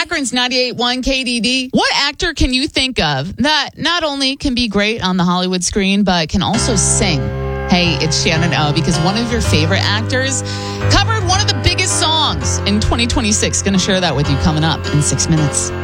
Akron's 98.1 KDD. What actor can you think of that not only can be great on the Hollywood screen, but can also sing? Hey, it's Shannon O, because one of your favorite actors covered one of the biggest songs in 2026. Going to share that with you coming up in 6 minutes.